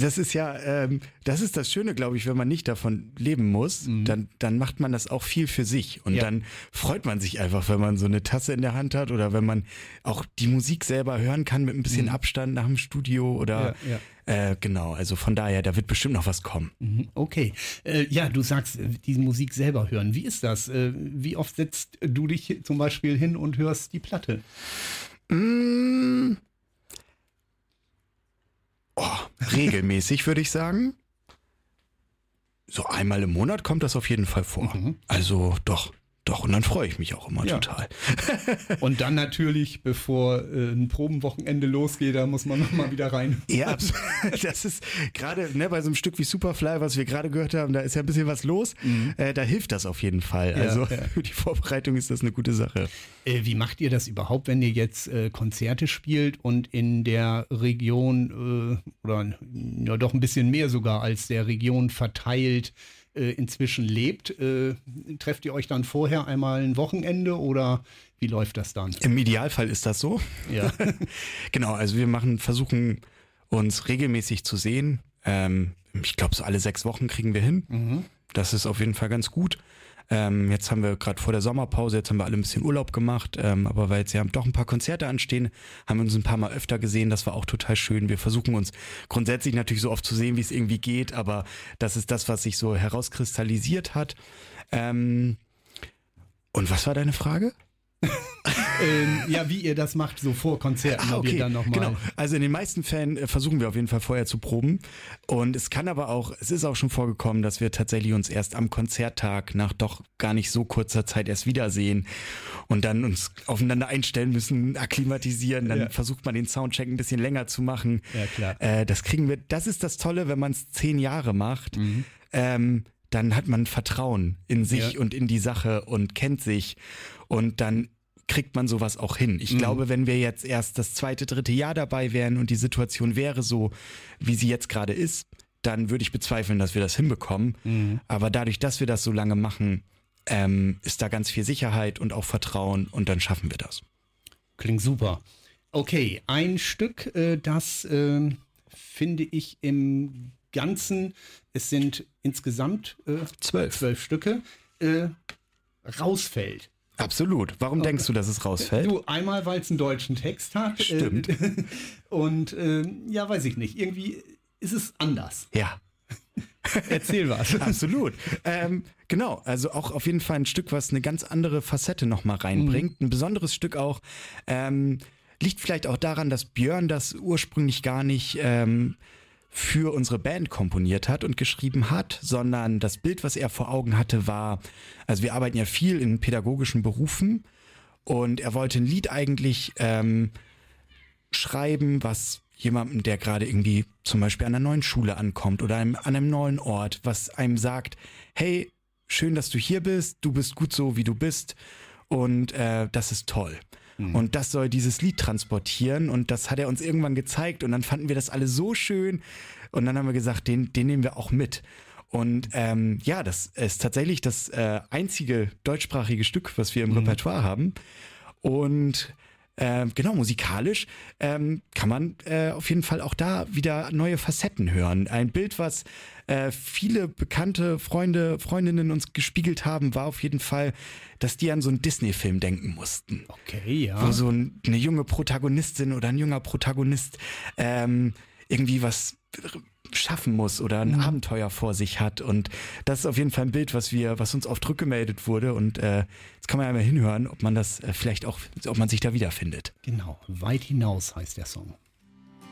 das ist ja, das ist das Schöne, glaube ich, wenn man nicht davon leben muss, dann macht man das auch viel für sich und dann freut man sich einfach, wenn man so eine Tasse in der Hand hat oder wenn man auch die Musik selber hören kann mit ein bisschen Abstand nach dem Studio oder genau, also von daher, da wird bestimmt noch was kommen. Okay, ja, du sagst, die Musik selber hören. Wie ist das? Wie oft setzt du dich zum Beispiel hin und hörst die Platte? Regelmäßig würde ich sagen. So einmal im Monat kommt das auf jeden Fall vor. Also doch. Und dann freue ich mich auch immer total. Und dann natürlich, bevor ein Probenwochenende losgeht, da muss man nochmal wieder rein. Ja, absolut. Das ist gerade bei so einem Stück wie Superfly, was wir gerade gehört haben, da ist ja ein bisschen was los. Da hilft das auf jeden Fall. Also für die Vorbereitung ist das eine gute Sache. Wie macht ihr das überhaupt, wenn ihr jetzt Konzerte spielt und in der Region oder ja doch ein bisschen mehr sogar als der Region verteilt inzwischen lebt? Trefft ihr euch dann vorher einmal ein Wochenende oder wie läuft das dann? Im Idealfall ist das so. Ja. Genau, also wir versuchen uns regelmäßig zu sehen. Ich glaube, so alle 6 Wochen kriegen wir hin. Das ist auf jeden Fall ganz gut. Jetzt haben wir gerade vor der Sommerpause, jetzt haben wir alle ein bisschen Urlaub gemacht, aber weil jetzt ja doch ein paar Konzerte anstehen, haben wir uns ein paar Mal öfter gesehen, das war auch total schön. Wir versuchen uns grundsätzlich natürlich so oft zu sehen, wie es irgendwie geht, aber das ist das, was sich so herauskristallisiert hat. Und was war deine Frage? Ja, wie ihr das macht, so vor Konzerten, ob ihr dann nochmal. Genau. Also in den meisten Fällen versuchen wir auf jeden Fall vorher zu proben. Und es ist auch schon vorgekommen, dass wir tatsächlich uns erst am Konzerttag nach doch gar nicht so kurzer Zeit erst wiedersehen und dann uns aufeinander einstellen müssen, akklimatisieren. Dann versucht man den Soundcheck ein bisschen länger zu machen. Ja, klar. Das ist das Tolle, wenn man es 10 Jahre macht. Dann hat man Vertrauen in sich und in die Sache und kennt sich und dann kriegt man sowas auch hin. Ich glaube, wenn wir jetzt erst das 2., 3. Jahr dabei wären und die Situation wäre so, wie sie jetzt gerade ist, dann würde ich bezweifeln, dass wir das hinbekommen. Aber dadurch, dass wir das so lange machen, ist da ganz viel Sicherheit und auch Vertrauen und dann schaffen wir das. Klingt super. Okay, ein Stück, das finde ich im Ganzen, es sind insgesamt 12 Stücke, rausfällt. Absolut. Warum denkst du, dass es rausfällt? Du, einmal, weil es einen deutschen Text hat. Stimmt. Und ja, weiß ich nicht. Irgendwie ist es anders. Ja. Erzähl was. Absolut. Genau, also auch auf jeden Fall ein Stück, was eine ganz andere Facette nochmal reinbringt. Ein besonderes Stück auch. Liegt vielleicht auch daran, dass Björn das ursprünglich gar nicht für unsere Band komponiert hat und geschrieben hat, sondern das Bild, was er vor Augen hatte, war, also wir arbeiten ja viel in pädagogischen Berufen und er wollte ein Lied eigentlich schreiben, was jemandem, der gerade irgendwie zum Beispiel an einer neuen Schule ankommt oder an einem neuen Ort, was einem sagt, hey, schön, dass du hier bist, du bist gut so, wie du bist und das ist toll. Und das soll dieses Lied transportieren und das hat er uns irgendwann gezeigt und dann fanden wir das alle so schön und dann haben wir gesagt, den nehmen wir auch mit. Und das ist tatsächlich das einzige deutschsprachige Stück, was wir im Repertoire haben und genau, musikalisch kann man auf jeden Fall auch da wieder neue Facetten hören. Ein Bild, was viele bekannte Freunde, Freundinnen uns gespiegelt haben, war auf jeden Fall, dass die an so einen Disney-Film denken mussten. Okay, ja. Wo so eine junge Protagonistin oder ein junger Protagonist irgendwie was schaffen muss oder ein Abenteuer vor sich hat und das ist auf jeden Fall ein Bild, was uns oft rückgemeldet wurde und jetzt kann man ja mal hinhören, ob man das vielleicht auch, ob man sich da wiederfindet. Genau, Weit hinaus heißt der Song.